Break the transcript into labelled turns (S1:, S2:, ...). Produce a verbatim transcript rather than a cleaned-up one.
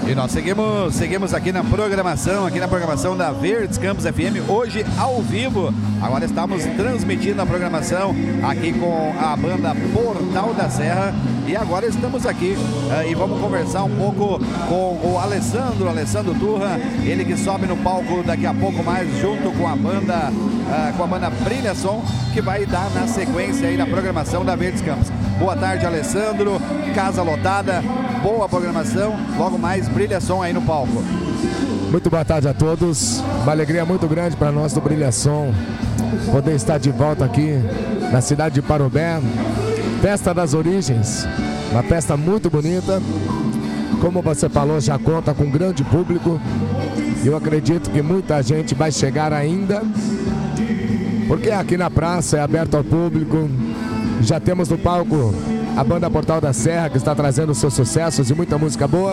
S1: E nós seguimos, seguimos aqui na programação, aqui na programação da Verdes Campos F M, hoje ao vivo. Agora estamos transmitindo a programação aqui com a banda Portal da Serra. E agora estamos aqui uh, e vamos conversar um pouco com o Alessandro, Alessandro Turra, ele que sobe no palco daqui a pouco mais, junto com a banda, uh, com a banda Brilha Som, que vai dar na sequência aí na programação da Verdes Campos. Boa tarde, Alessandro, casa lotada, boa programação, logo mais Brilha Som aí no palco.
S2: Muito boa tarde a todos, uma alegria muito grande para nós do Brilha Som poder estar de volta aqui na cidade de Parobé. Festa das Origens, uma festa muito bonita, como você falou, já conta com um grande público e eu acredito que muita gente vai chegar ainda, porque aqui na praça é aberto ao público. Já temos no palco a banda Portal da Serra, que está trazendo seus sucessos e muita música boa.